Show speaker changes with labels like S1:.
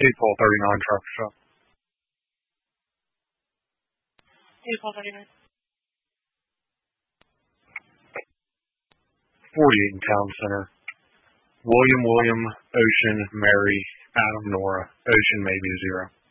S1: April 39 traffic stop.
S2: April 39.
S1: 48 in Town Center. William, Ocean, Mary, Adam, Nora. Ocean maybe 0.